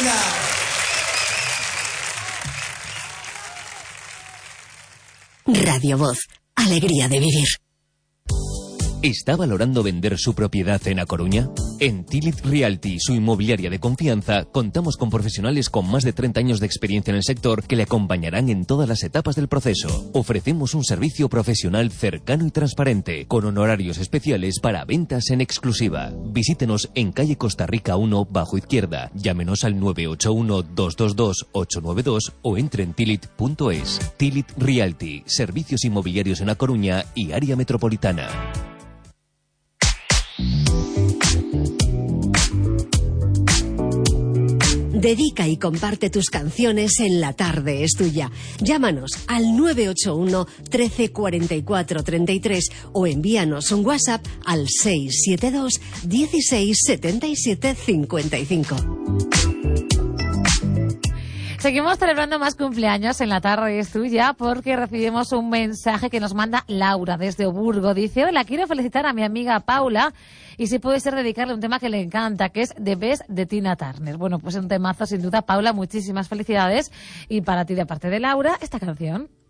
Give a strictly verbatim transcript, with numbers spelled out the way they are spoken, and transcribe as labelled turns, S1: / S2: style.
S1: Tina.
S2: Radio Voz, alegría de vivir.
S3: ¿Está valorando vender su propiedad en A Coruña? En Tilit Realty, su inmobiliaria de confianza, contamos con profesionales con más de treinta años de experiencia en el sector que le acompañarán en todas las etapas del proceso. Ofrecemos un servicio profesional cercano y transparente, con honorarios especiales para ventas en exclusiva. Visítenos en calle Costa Rica uno, bajo izquierda. Llámenos al nueve ocho uno, dos dos dos, ocho nueve dos o entre en tilit punto es. Tilit Realty, servicios inmobiliarios en A Coruña y área metropolitana.
S2: Dedica y comparte tus canciones en La Tarde es Tuya. Llámanos al nueve ocho uno, trece, cuarenta y cuatro, treinta y tres o envíanos un WhatsApp al seis siete dos, dieciséis, setenta y siete, cincuenta y cinco.
S4: Seguimos celebrando más cumpleaños en La Tarde es Tuya porque recibimos un mensaje que nos manda Laura desde Oburgo. Dice: hola, quiero felicitar a mi amiga Paula y si puede ser dedicarle un tema que le encanta, que es The Best de Tina Turner. Bueno, pues un temazo sin duda. Paula, muchísimas felicidades y para ti de parte de Laura esta canción.